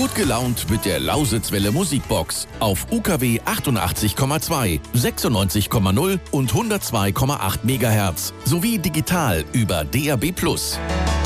Gut gelaunt mit der Lausitzwelle Musikbox auf UKW 88,2, 96,0 und 102,8 MHz sowie digital über DAB+.